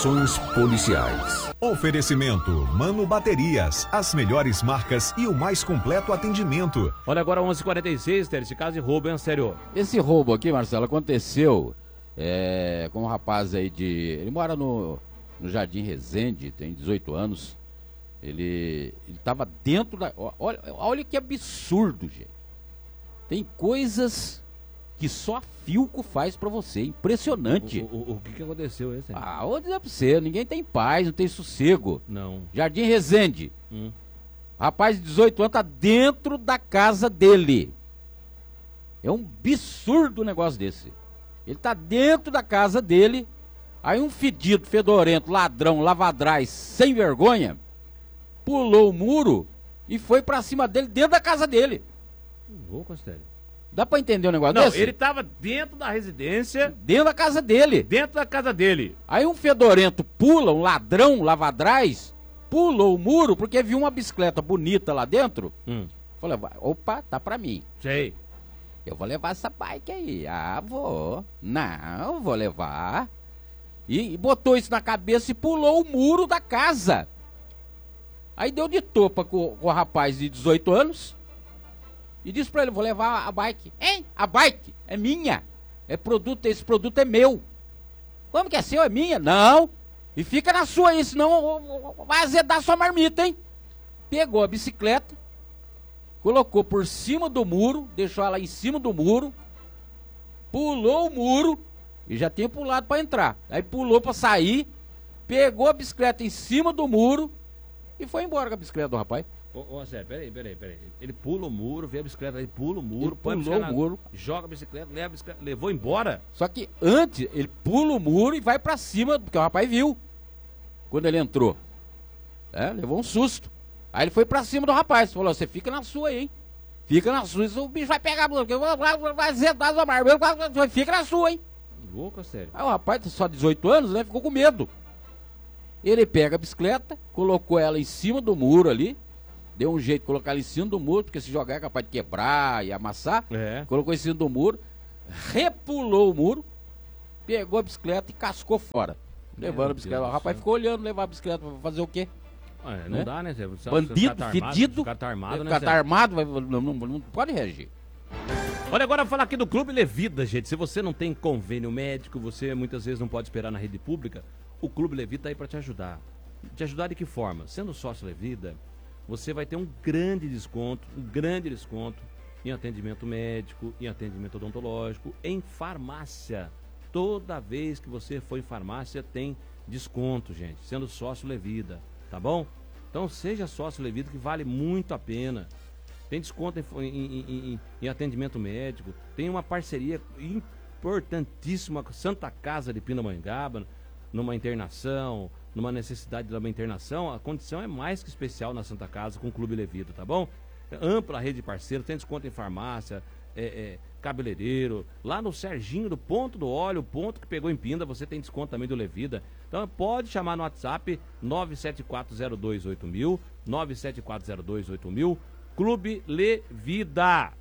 Ações policiais. Oferecimento Mano Baterias, as melhores marcas e o mais completo atendimento. Olha, agora 11h46, Ter, esse caso de roubo, hein, sério? Esse roubo aqui, Marcelo, aconteceu com um rapaz aí ele mora no Jardim Resende, tem 18 anos. Ele tava dentro da... Olha que absurdo, gente. Tem coisas que só a Philco faz pra você, impressionante. O que aconteceu esse? Vou dizer pra você, ninguém tem paz, não tem sossego. Não. Jardim Resende. Rapaz de 18 anos tá dentro da casa dele. É um absurdo um negócio desse. Ele tá dentro da casa dele, aí um fedido, fedorento, ladrão, lavadraz, sem vergonha, pulou o muro e foi pra cima dele, dentro da casa dele. Vou, Costério. Dá pra entender um negócio Não, desse? ele tava dentro da residência. Dentro da casa dele. Dentro da casa dele. Aí um fedorento pula, um ladrão, lavadraz, pulou o muro porque viu uma bicicleta bonita lá dentro. Falei, opa, tá pra mim. Sei. Eu vou levar essa bike aí. Vou. Não, vou levar. E botou isso na cabeça e pulou o muro da casa. Aí deu de topa com o rapaz de 18 anos. E disse pra ele, vou levar a bike. Hein? A bike é minha. Esse produto é meu. Como que é seu? É minha? Não. E fica na sua aí, senão vai azedar sua marmita, hein? Pegou a bicicleta, colocou por cima do muro, deixou ela em cima do muro, pulou o muro, e já tinha pulado pra entrar. Aí pulou pra sair, pegou a bicicleta em cima do muro e foi embora com a bicicleta do rapaz. Ô, Zé, peraí. Ele pula o muro, vê a bicicleta, ele pula o muro, põe pulou o muro, joga a bicicleta, leva a bicicleta, levou embora. Só que antes, ele pula o muro e vai pra cima, porque o rapaz viu quando ele entrou. Levou um susto. Aí ele foi pra cima do rapaz, falou, você fica na sua aí, hein? Fica na sua, o bicho vai pegar, vai azedar sua marmita, fica na sua, hein? Louco, sério. Aí o rapaz, só 18 anos, né, ficou com medo. Ele pega a bicicleta, colocou ela em cima do muro ali, deu um jeito de colocar ela em cima do muro, porque se jogar é capaz de quebrar e amassar. Colocou em cima do muro, repulou o muro, pegou a bicicleta e cascou fora. Levando a bicicleta. O rapaz ficou olhando levar a bicicleta pra fazer o quê? Não dá, né? Bandido, fedido. O cara tá armado, O né? cara tá armado, não pode reagir. Olha, agora falar aqui do Clube Levida, gente. Se você não tem convênio médico, você muitas vezes não pode esperar na rede pública, o Clube Levida tá aí pra te ajudar. Te ajudar de que forma? Sendo sócio Levida, você vai ter um grande desconto em atendimento médico, em atendimento odontológico, em farmácia. Toda vez que você for em farmácia tem desconto, gente, sendo sócio Levida, tá bom? Então seja sócio Levida, que vale muito a pena. Tem desconto em atendimento médico, tem uma parceria importantíssima com Santa Casa de Pindamonhangaba, numa internação, numa necessidade de uma internação, a condição é mais que especial na Santa Casa com o Clube Levida, tá bom? Ampla rede de parceiros, tem desconto em farmácia, cabeleireiro, lá no Serginho do Ponto do Óleo, o ponto que pegou em Pinda, você tem desconto também do Levida. Então pode chamar no WhatsApp 974028000, 974028000, Clube Levida.